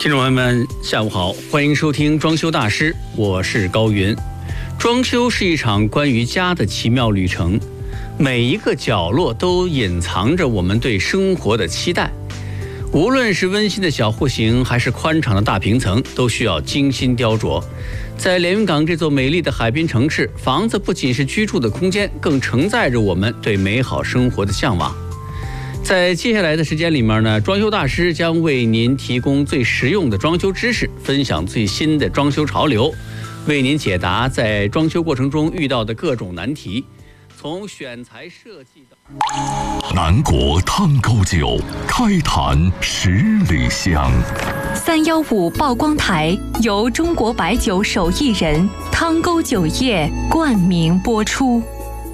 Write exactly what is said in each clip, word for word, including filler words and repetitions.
听众朋友们，下午好，欢迎收听装修大师，我是高云。装修是一场关于家的奇妙旅程，每一个角落都隐藏着我们对生活的期待。无论是温馨的小户型，还是宽敞的大平层，都需要精心雕琢。在连云港这座美丽的海滨城市，房子不仅是居住的空间，更承载着我们对美好生活的向往。在接下来的时间里面呢，装修大师将为您提供最实用的装修知识，分享最新的装修潮流，为您解答在装修过程中遇到的各种难题，从选材设计到南国汤沟酒，开坛十里香。 三幺五曝光台由中国白酒手艺人汤沟酒业冠名播出。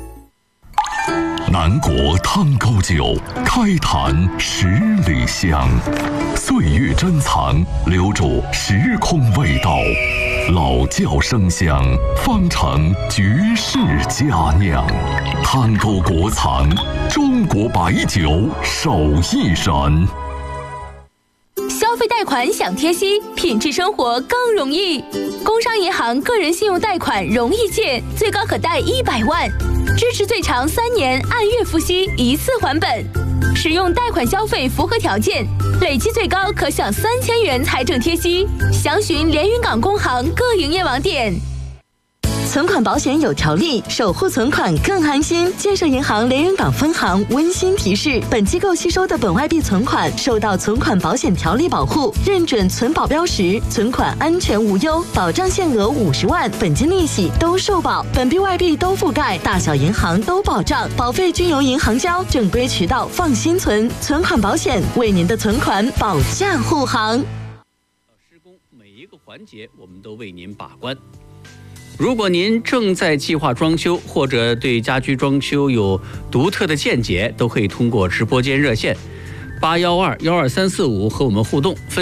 南国汤沟酒，开坛十里香。岁月珍藏，留住时空味道。老窖生香，方成绝世佳酿。汤沟国藏，中国白酒手艺人。 消费贷款享贴息，品质生活更容易。工商银行个人信用贷款容易借，最高可贷一百万，支持最长三年，按月付息，一次还本。使用贷款消费符合条件，累计最高可享三千元财政贴息。详询连云港工行各营业网点。 存款保险有条例，守护存款更安心。建设银行连云港分行温馨提示：本机构吸收的本外币存款受到存款保险条例保护，认准存保标识，存款安全无忧，保障限额五十万，本金利息都受保，本币外币都覆盖，大小银行都保障，保费均由银行交，正规渠道放心存。存款保险为您的存款保驾护航。 施工每一个环节，我们都为您把关。如果您正在计划装修，或者对家居装修有独特的见解，都可以通过直播间热线八一二幺二三四五和我们互动。